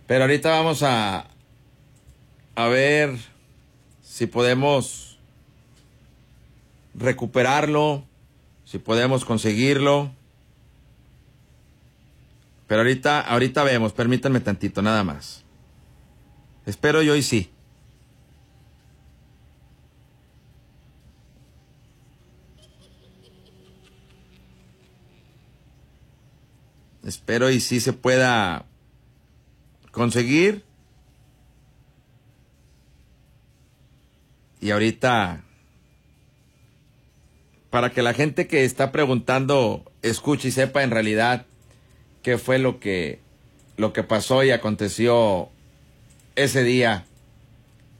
Pero ahorita vamos a ver si podemos recuperarlo, si podemos conseguirlo. Pero ahorita vemos, permítanme tantito, nada más. Espero yo y sí. Espero y sí se pueda conseguir. Y ahorita, para que la gente que está preguntando escuche y sepa en realidad qué fue lo que pasó y aconteció ese día